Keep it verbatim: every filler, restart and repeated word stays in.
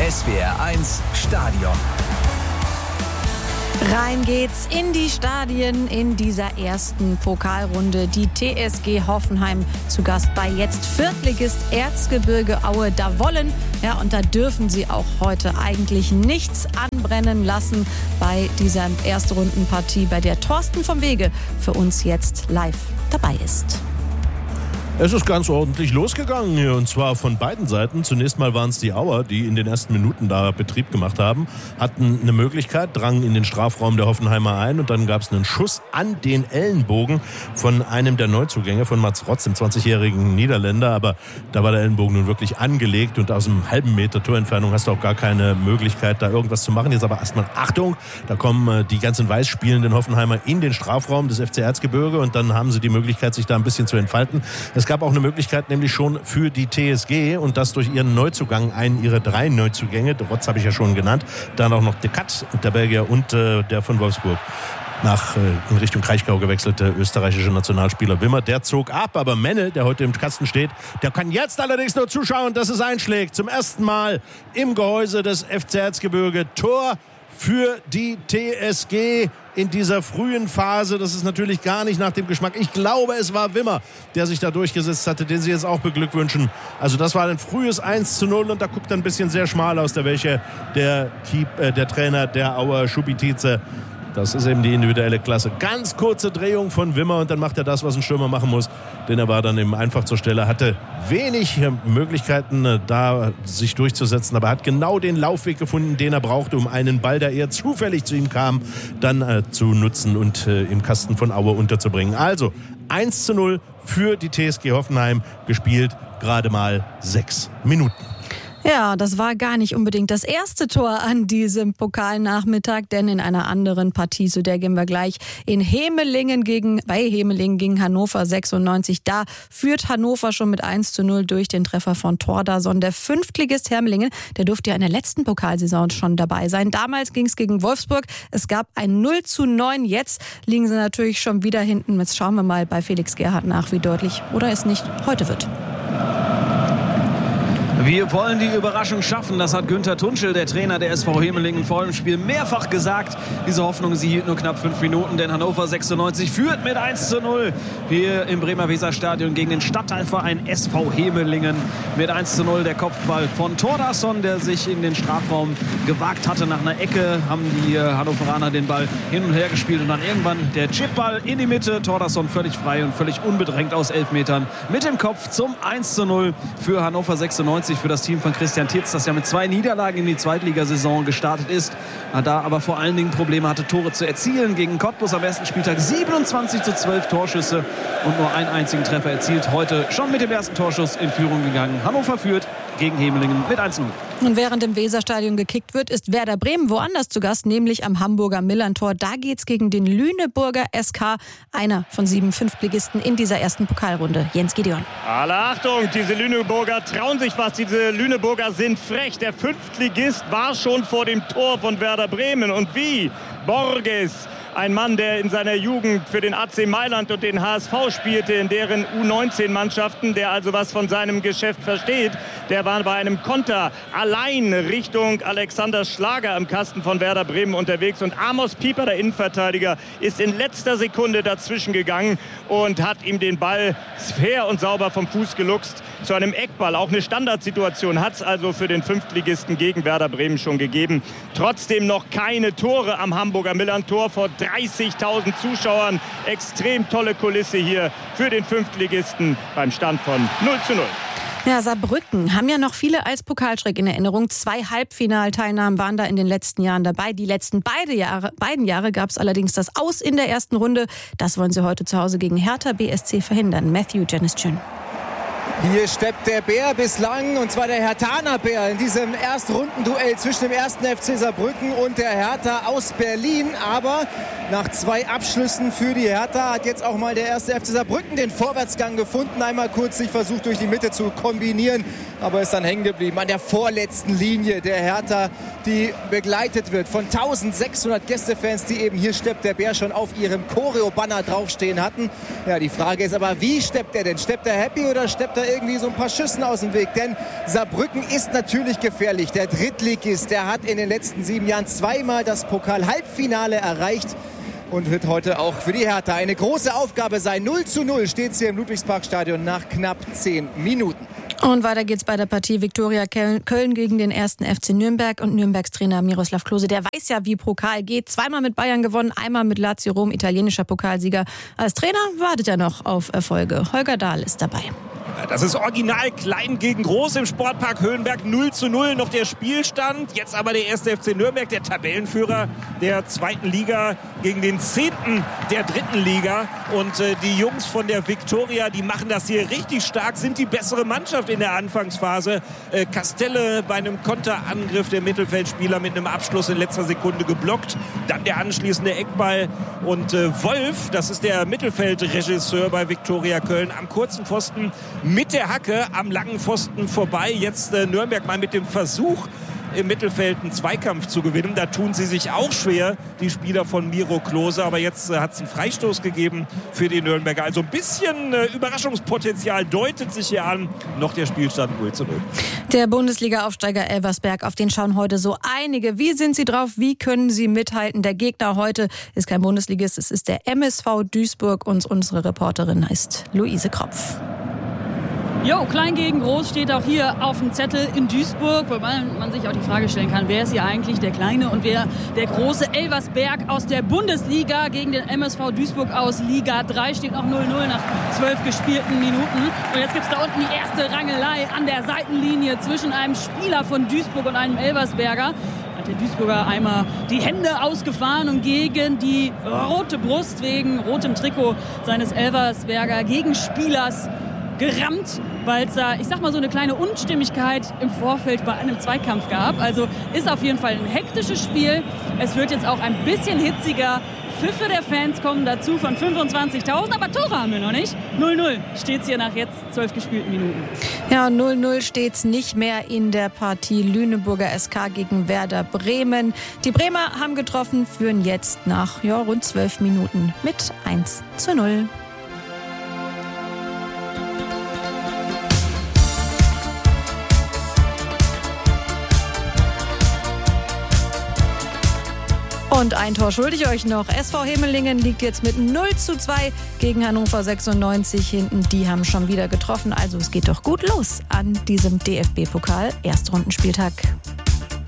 S W R eins Stadion. Rein geht's in die Stadien in dieser ersten Pokalrunde. Die T S G Hoffenheim zu Gast bei jetzt Viertligist Erzgebirge Aue. Da wollen, ja, und da dürfen sie auch heute eigentlich nichts anbrennen lassen bei dieser Erstrundenpartie, bei der Thorsten vom Wege für uns jetzt live dabei ist. Es ist ganz ordentlich losgegangen hier, und zwar von beiden Seiten. Zunächst mal waren es die Auer, die in den ersten Minuten da Betrieb gemacht haben, hatten eine Möglichkeit, drangen in den Strafraum der Hoffenheimer ein, und dann gab es einen Schuss an den Ellenbogen von einem der Neuzugänge, von Mats Rotz, dem zwanzigjährigen Niederländer. Aber da war der Ellenbogen nun wirklich angelegt, und aus einem halben Meter Torentfernung hast du auch gar keine Möglichkeit, da irgendwas zu machen. Jetzt aber erstmal Achtung, da kommen die ganzen weiß spielenden Hoffenheimer in den Strafraum des F C Erzgebirge, und dann haben sie die Möglichkeit, sich da ein bisschen zu entfalten. Es gab auch eine Möglichkeit, nämlich schon für die T S G, und das durch ihren Neuzugang, einen ihrer drei Neuzugänge, der Rotz habe ich ja schon genannt, dann auch noch De Cat, der Belgier, und äh, der von Wolfsburg nach äh, in Richtung Kraichgau gewechselte österreichische Nationalspieler Wimmer. Der zog ab, aber Mennel, der heute im Kasten steht, der kann jetzt allerdings nur zuschauen, dass es einschlägt. Zum ersten Mal im Gehäuse des F C Erzgebirge Tor für die T S G in dieser frühen Phase. Das ist natürlich gar nicht nach dem Geschmack. Ich glaube, es war Wimmer, der sich da durchgesetzt hatte, den sie jetzt auch beglückwünschen. Also das war ein frühes eins zu null, und da guckt ein bisschen sehr schmal aus der Wäsche der, Keep, äh, der Trainer der Auer, Schubitize. Das ist eben die individuelle Klasse. Ganz kurze Drehung von Wimmer, und dann macht er das, was ein Stürmer machen muss. Denn er war dann eben einfach zur Stelle, hatte wenig Möglichkeiten, da sich durchzusetzen, aber hat genau den Laufweg gefunden, den er brauchte, um einen Ball, der eher zufällig zu ihm kam, dann äh, zu nutzen und äh, im Kasten von Aue unterzubringen. Also eins zu null für die T S G Hoffenheim, gespielt gerade mal sechs Minuten. Ja, das war gar nicht unbedingt das erste Tor an diesem Pokalnachmittag, denn in einer anderen Partie, zu der gehen wir gleich, in Hemelingen gegen, bei Hemelingen gegen Hannover sechsundneunzig. Da führt Hannover schon mit eins zu null durch den Treffer von Thordarson. Der Fünftligist Hemelingen, der durfte ja in der letzten Pokalsaison schon dabei sein. Damals ging es gegen Wolfsburg. Es gab ein null zu neun. Jetzt liegen sie natürlich schon wieder hinten. Jetzt schauen wir mal bei Felix Gerhardt nach, wie deutlich oder es nicht heute wird. Wir wollen die Überraschung schaffen, das hat Günther Tunschel, der Trainer der S V Hemelingen, vor dem Spiel mehrfach gesagt. Diese Hoffnung, sie hielt nur knapp fünf Minuten, denn Hannover sechsundneunzig führt mit eins zu null hier im Bremer Weserstadion gegen den Stadtteilverein S V Hemelingen. Mit eins zu null der Kopfball von Thordarson, der sich in den Strafraum gewagt hatte. Nach einer Ecke haben die Hannoveraner den Ball hin und her gespielt, und dann irgendwann der Chipball in die Mitte. Thordarson völlig frei und völlig unbedrängt aus elf Metern mit dem Kopf zum eins zu null für Hannover sechsundneunzig. Für das Team von Christian Titz, das ja mit zwei Niederlagen in die Zweitligasaison gestartet ist, da aber vor allen Dingen Probleme hatte, Tore zu erzielen. Gegen Cottbus am ersten Spieltag siebenundzwanzig zu zwölf Torschüsse und nur einen einzigen Treffer erzielt. Heute schon mit dem ersten Torschuss in Führung gegangen. Hannover führt gegen Hemelingen mit eins zu null. Und während im Weserstadion gekickt wird, ist Werder Bremen woanders zu Gast, nämlich am Hamburger Millerntor. Da geht's gegen den Lüneburger S K, einer von sieben Fünftligisten in dieser ersten Pokalrunde. Jens Gideon. Alle Achtung, diese Lüneburger trauen sich was. Diese Lüneburger sind frech. Der Fünftligist war schon vor dem Tor von Werder Bremen. Und wie? Borges. Ein Mann, der in seiner Jugend für den A C Mailand und den H S V spielte, in deren U neunzehn Mannschaften, der also was von seinem Geschäft versteht. Der war bei einem Konter allein Richtung Alexander Schlager am Kasten von Werder Bremen unterwegs. Und Amos Pieper, der Innenverteidiger, ist in letzter Sekunde dazwischen gegangen und hat ihm den Ball fair und sauber vom Fuß geluchst zu einem Eckball. Auch eine Standardsituation hat es also für den Fünftligisten gegen Werder Bremen schon gegeben. Trotzdem noch keine Tore am Hamburger Millerntor vor dreißigtausend Zuschauern. Extrem tolle Kulisse hier für den Fünftligisten beim Stand von null zu null. Ja, Saarbrücken haben ja noch viele als Pokalschreck in Erinnerung. Zwei Halbfinalteilnahmen waren da in den letzten Jahren dabei. Die letzten beide Jahre, beiden Jahre gab es allerdings das Aus in der ersten Runde. Das wollen sie heute zu Hause gegen Hertha B S C verhindern. Matthew Janis-Chin. Hier steppt der Bär bislang, und zwar der Herthaner Bär in diesem Erstrundenduell zwischen dem ersten F C Saarbrücken und der Hertha aus Berlin. Aber Nach zwei Abschlüssen für die Hertha hat jetzt auch mal der erste F C Saarbrücken den Vorwärtsgang gefunden. Einmal kurz sich versucht, durch die Mitte zu kombinieren, aber ist dann hängen geblieben an der vorletzten Linie der Hertha, die begleitet wird von eintausendsechshundert Gästefans, die eben hier steppt der Bär schon auf ihrem Choreo-Banner draufstehen hatten. Ja, die Frage ist aber, wie steppt er denn? Steppt er happy oder steppt er irgendwie so ein paar Schüssen aus dem Weg? Denn Saarbrücken ist natürlich gefährlich. Der Drittligist, der hat in den letzten sieben Jahren zweimal das Pokal-Halbfinale erreicht und wird heute auch für die Hertha eine große Aufgabe sein. null zu null steht es hier im Ludwigsparkstadion nach knapp zehn Minuten. Und weiter geht's bei der Partie Viktoria Köln gegen den ersten F C Nürnberg. Und Nürnbergs Trainer Miroslav Klose, der weiß ja, wie Pokal geht. Zweimal mit Bayern gewonnen, einmal mit Lazio Rom, italienischer Pokalsieger. Als Trainer wartet er noch auf Erfolge. Holger Dahl ist dabei. Das ist original klein gegen groß im Sportpark Höhenberg. null zu null noch der Spielstand. Jetzt aber der erste F C Nürnberg, der Tabellenführer der zweiten Liga, gegen den zehnten der dritten Liga. Und äh, die Jungs von der Viktoria, die machen das hier richtig stark, sind die bessere Mannschaft in der Anfangsphase. Äh, Castelle bei einem Konterangriff, der Mittelfeldspieler mit einem Abschluss in letzter Sekunde geblockt. Dann der anschließende Eckball. Und äh, Wolf, das ist der Mittelfeldregisseur bei Viktoria Köln, am kurzen Pfosten mit der Hacke am langen Pfosten vorbei. Jetzt äh, Nürnberg mal mit dem Versuch, im Mittelfeld einen Zweikampf zu gewinnen. Da tun sie sich auch schwer, die Spieler von Miro Klose. Aber jetzt äh, hat es einen Freistoß gegeben für die Nürnberger. Also ein bisschen äh, Überraschungspotenzial deutet sich hier an. Noch der Spielstand null zu null. Der Bundesliga-Aufsteiger Elversberg, auf den schauen heute so einige. Wie sind sie drauf? Wie können sie mithalten? Der Gegner heute ist kein Bundesligist, es ist der M S V Duisburg. Und unsere Reporterin heißt Luise Kropf. Jo, klein gegen groß steht auch hier auf dem Zettel in Duisburg, wobei man sich auch die Frage stellen kann, wer ist hier eigentlich der Kleine und wer der große Elversberg aus der Bundesliga gegen den M S V Duisburg aus Liga drei. Steht noch null null nach zwölf gespielten Minuten. Und jetzt gibt es da unten die erste Rangelei an der Seitenlinie zwischen einem Spieler von Duisburg und einem Elversberger. Hat der Duisburger einmal die Hände ausgefahren und gegen die rote Brust wegen rotem Trikot seines Elversberger Gegenspielers gerammt, weil es da, ich sag mal, so eine kleine Unstimmigkeit im Vorfeld bei einem Zweikampf gab. Also ist auf jeden Fall ein hektisches Spiel. Es wird jetzt auch ein bisschen hitziger. Pfiffe der Fans kommen dazu von fünfundzwanzigtausend, aber Tore haben wir noch nicht. null null steht es hier nach jetzt zwölf gespielten Minuten. Ja, null null steht es nicht mehr in der Partie Lüneburger S K gegen Werder Bremen. Die Bremer haben getroffen, führen jetzt nach ja, rund zwölf Minuten mit eins zu null. Und ein Tor schulde ich euch noch. S V Hemelingen liegt jetzt mit null zu zwei gegen Hannover sechsundneunzig hinten. Die haben schon wieder getroffen. Also es geht doch gut los an diesem D F B-Pokal-Erstrundenspieltag.